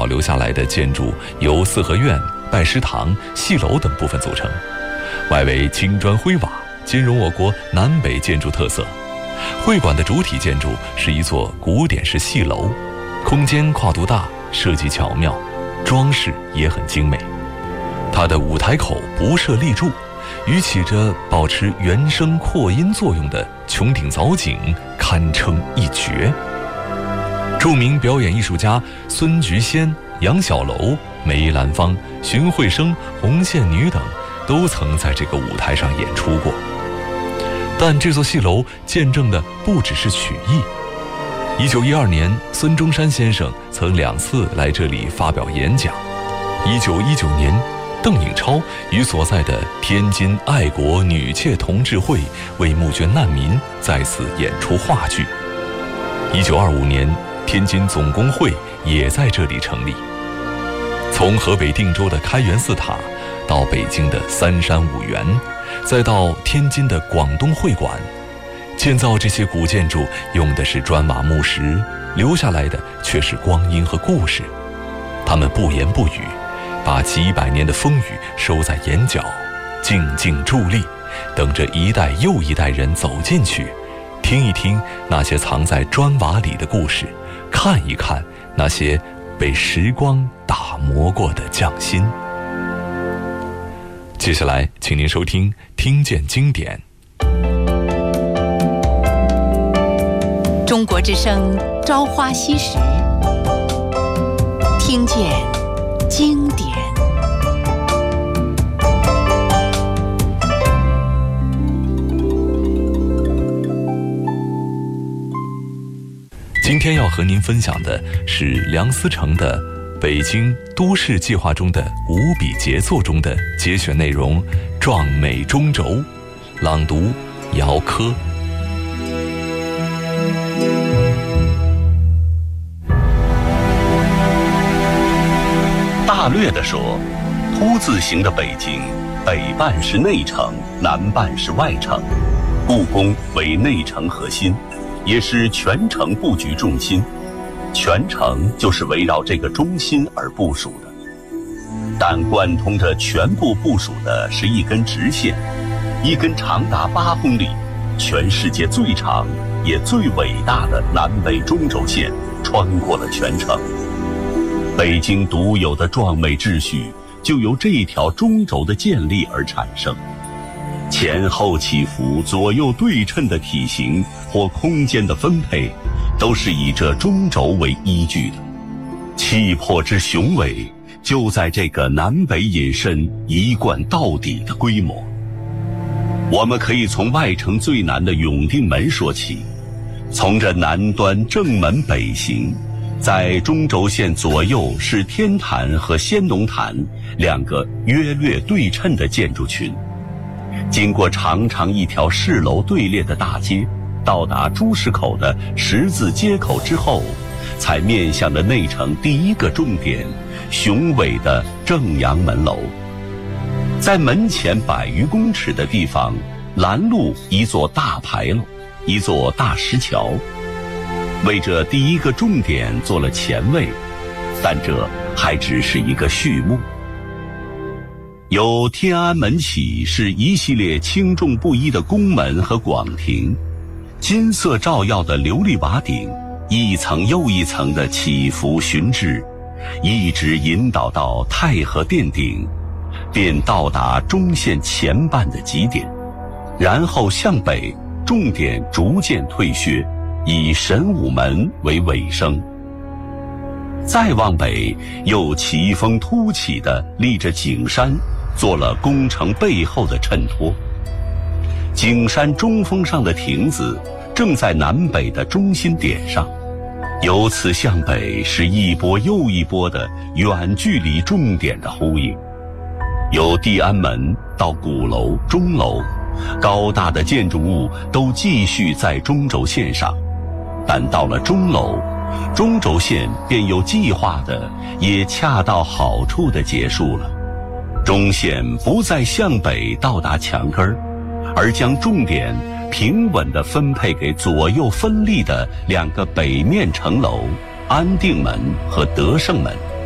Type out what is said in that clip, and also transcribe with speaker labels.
Speaker 1: 留下来的建筑由四合院、拜师堂、戏楼等部分组成，外围青砖灰瓦，兼容我国南北建筑特色。会馆的主体建筑是一座古典式戏楼，空间跨度大，设计巧妙，装饰也很精美。它的舞台口不设立柱，与起着保持原声扩音作用的穹顶藻井堪称一绝。著名表演艺术家孙菊仙、杨小楼、梅兰芳、荀慧生、红线女等都曾在这个舞台上演出过。但这座戏楼见证的不只是曲艺。1912年，孙中山先生曾2次来这里发表演讲。1919年，邓颖超与所在的天津爱国女妾同志会为募捐难民，在此演出话剧。1925年，天津总工会也在这里成立。从河北定州的开元寺塔，到北京的三山五园，再到天津的广东会馆，建造这些古建筑用的是砖瓦木石，留下来的却是光阴和故事。他们不言不语，把几百年的风雨收在眼角，静静伫立，等着一代又一代人走进去，听一听那些藏在砖瓦里的故事，看一看那些被时光打磨过的匠心。接下来请您收听听见经典。
Speaker 2: 中国之声朝花夕拾，听见经典。
Speaker 1: 今天要和您分享的是梁思成的北京都市计划中的5笔杰作中的节选内容，壮美中轴。朗读姚科。
Speaker 3: 大略地说，凸字形的北京，北半是内城，南半是外城。故宫为内城核心，也是全城布局重心。全城就是围绕这个中心而部署的，但贯通着全部部署的是一根直线，一根长达8公里、全世界最长也最伟大的南北中轴线，穿过了全城。北京独有的壮美秩序就由这条中轴的建立而产生，前后起伏、左右对称的体型或空间的分配，都是以这中轴为依据的。气魄之雄伟，就在这个南北引申、一贯到底的规模。我们可以从外城最南的永定门说起，从这南端正门北行，在中轴线左右是天坛和先农坛2个约略对称的建筑群，经过长长一条市楼队列的大街，到达朱市口的十字街口之后，才面向着内城第一个重点，雄伟的正阳门楼。在门前100余公尺的地方，拦路一座大牌楼，一座大石桥，为这第一个重点做了前位，但这还只是一个序幕。由天安门起是一系列轻重不一的宫门和广庭，金色照耀的琉璃瓦顶，一层又一层的起伏循峙，一直引导到太和殿顶，便到达中线前半的极点，然后向北，重点逐渐退削，以神武门为尾声。再往北，又奇峰突起的立着景山，做了工程背后的衬托。景山中峰上的亭子正在南北的中心点上，由此向北是一波又一波的远距离重点的呼应。由地安门到鼓楼、钟楼，高大的建筑物都继续在中轴线上，但到了钟楼，中轴线便有计划的，也恰到好处的结束了。中线不再向北到达墙根，而将重点平稳地分配给左右分立的2个北面城楼安定门和德胜门。